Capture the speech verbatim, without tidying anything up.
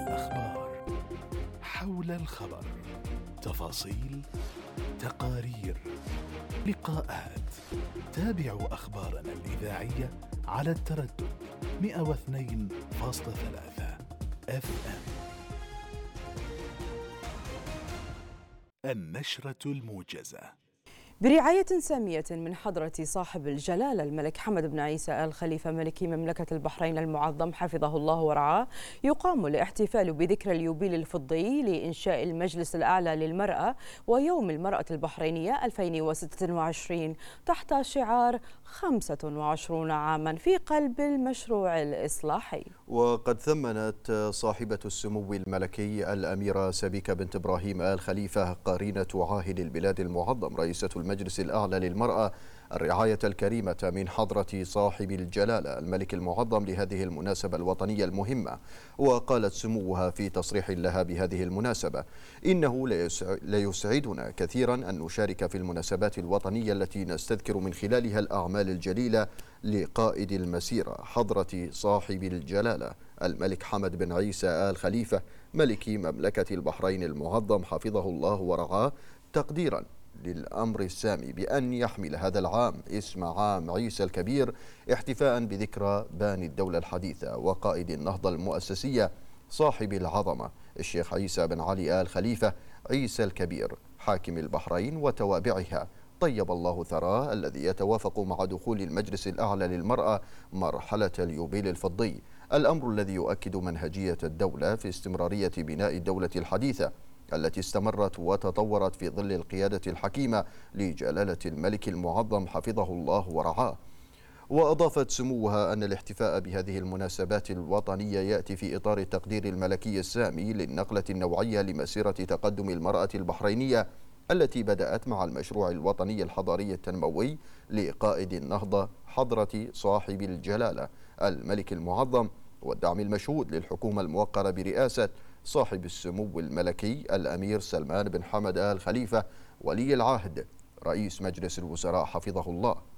الأخبار، حول الخبر، تفاصيل، تقارير، لقاءات. تابعوا أخبارنا الإذاعية على التردد مئة واثنين فاصلة ثلاثة اف ام. النشرة الموجزة برعاية سامية من حضرة صاحب الجلالة الملك حمد بن عيسى آل خليفة ملك مملكة البحرين المعظم حفظه الله ورعاه، يقام الاحتفال بذكرى اليوبيل الفضي لإنشاء المجلس الأعلى للمرأة ويوم المرأة البحرينية ألفين وستة وعشرين تحت شعار خمسة وعشرين عاما في قلب المشروع الإصلاحي. وقد ثمنت صاحبة السمو الملكي الأميرة سبيكة بنت إبراهيم آل خليفة قرينة عاهل البلاد المعظم رئيسة المجلس الأعلى للمرأة الرعاية الكريمة من حضرة صاحب الجلالة الملك المعظم لهذه المناسبة الوطنية المهمة. وقالت سموها في تصريح لها بهذه المناسبة: إنه ليسعدنا كثيرا أن نشارك في المناسبات الوطنية التي نستذكر من خلالها الأعمال الجليلة لقائد المسيرة حضرة صاحب الجلالة الملك حمد بن عيسى آل خليفة ملك مملكة البحرين المعظم حفظه الله ورعاه، تقديرا للأمر السامي بأن يحمل هذا العام اسم عام عيسى الكبير، احتفاء بذكرى باني الدولة الحديثة وقائد النهضة المؤسسية صاحب العظمة الشيخ عيسى بن علي آل خليفة عيسى الكبير حاكم البحرين وتوابعها، طيب الله ثراه، الذي يتوافق مع دخول المجلس الأعلى للمرأة مرحلة اليوبيل الفضي، الأمر الذي يؤكد منهجية الدولة في استمرارية بناء الدولة الحديثة التي استمرت وتطورت في ظل القيادة الحكيمة لجلالة الملك المعظم حفظه الله ورعاه. وأضافت سموها أن الاحتفاء بهذه المناسبات الوطنية يأتي في إطار التقدير الملكي السامي للنقلة النوعية لمسيرة تقدم المرأة البحرينية التي بدأت مع المشروع الوطني الحضاري التنموي لقائد النهضة حضرة صاحب الجلالة الملك المعظم، والدعم المشهود للحكومة الموقرة برئاسة صاحب السمو الملكي الأمير سلمان بن حمد آل خليفة ولي العهد رئيس مجلس الوزراء حفظه الله.